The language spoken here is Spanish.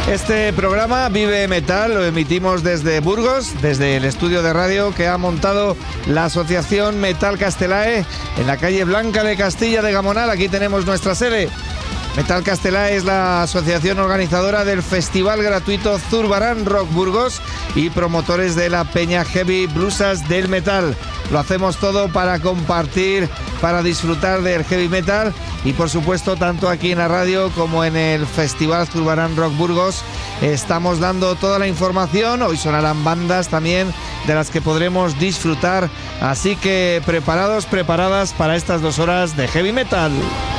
Este programa Vive Metal lo emitimos desde Burgos, desde el estudio de radio que ha montado la Asociación Metal Castelae en la calle Blanca de Castilla de Gamonal. Aquí tenemos nuestra sede. Metal Castelae es la asociación organizadora del festival gratuito Zurbarán Rock Burgos y promotores de la Peña Heavy Blusas del Metal. Lo hacemos todo para compartir, para disfrutar del heavy metal y por supuesto tanto aquí en la radio como en el festival Zurbarán Rock Burgos estamos dando toda la información. Hoy sonarán bandas también de las que podremos disfrutar, así que preparados, preparadas para estas 2 horas de heavy metal.